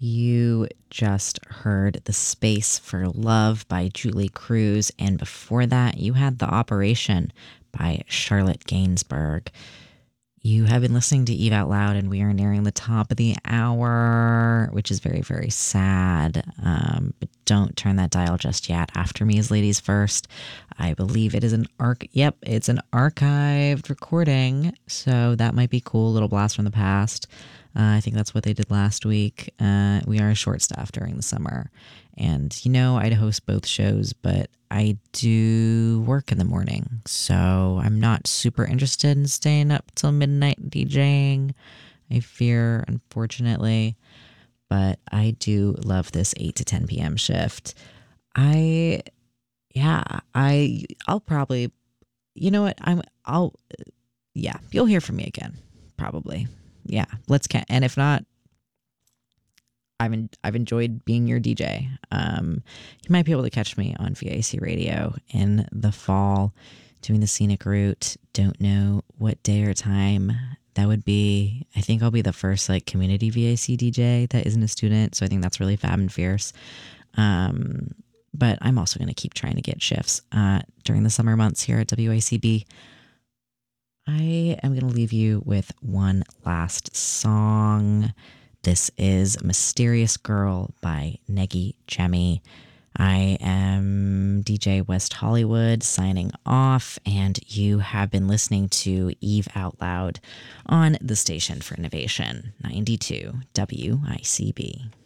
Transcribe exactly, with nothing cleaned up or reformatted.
You just heard The Space for Love by Julie Cruz, and before that, you had The Operation by Charlotte Gainsbourg. You have been listening to Eve Out Loud, and we are nearing the top of the hour, which is very, very sad. Um, but don't turn that dial just yet. After Me is Ladies First. I believe it is an arc. Yep, it's an archived recording, so that might be cool. Little blast from the past. Uh, I think that's what they did last week. Uh, we are short staffed during the summer. And, you know, I'd host both shows, but I do work in the morning. So I'm not super interested in staying up till midnight DJing. I fear, unfortunately. But I do love this eight to ten p.m. shift. I, yeah, I, I'll probably, you know what? I'm, I'll, yeah, you'll hear from me again, probably. Yeah, let's can and if not, I've en- I've enjoyed being your D J. Um, you might be able to catch me on V A C Radio in the fall, doing the scenic route. Don't know what day or time that would be. I think I'll be the first like community V A C D J that isn't a student, so I think that's really fab and fierce. Um, but I'm also going to keep trying to get shifts uh, during the summer months here at W A C B. I am going to leave you with one last song. This is Mysterious Girl by Negi Chemi. I am D J West Hollywood signing off, and you have been listening to Eve Out Loud on the Station for Innovation, ninety-two W I C B.